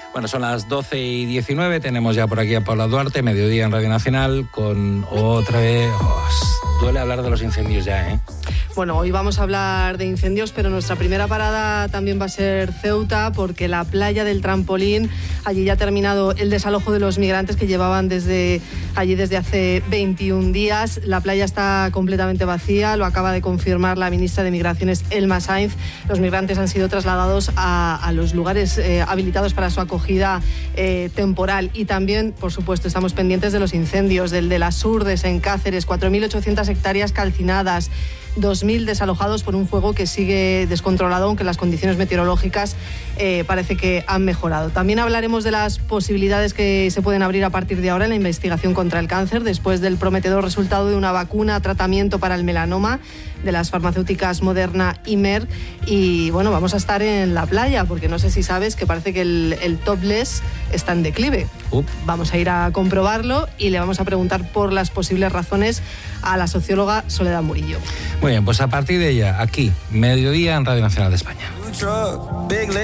Bueno, son las 12:19, tenemos ya por aquí a Paula Duarte, Mediodía en Radio Nacional, con otra vez... duele hablar de los incendios ya, ¿eh? Bueno, hoy vamos a hablar de incendios, pero nuestra primera parada también va a ser Ceuta, porque la playa del Trampolín, allí ya ha terminado el desalojo de los migrantes que llevaban desde hace 21 días. La playa está completamente vacía, lo acaba de confirmar la ministra de Migraciones, Elma Sainz. Los migrantes han sido trasladados a los lugares habilitados para su acogida temporal. Y también, por supuesto, estamos pendientes de los incendios, del de las Urdes en Cáceres, 4.800 hectáreas calcinadas, 2.000 desalojados por un fuego que sigue descontrolado, aunque las condiciones meteorológicas parece que han mejorado. También hablaremos de las posibilidades que se pueden abrir a partir de ahora en la investigación contra el cáncer, después del prometedor resultado de una vacuna, tratamiento para el melanoma, de las farmacéuticas Moderna y Merck. Y bueno, vamos a estar en la playa, porque no sé si sabes que parece que el topless está en declive. Vamos a ir a comprobarlo y le vamos a preguntar por las posibles razones a la socióloga Soledad Murillo. Muy bien, pues a partir de ella, aquí, Mediodía en Radio Nacional de España.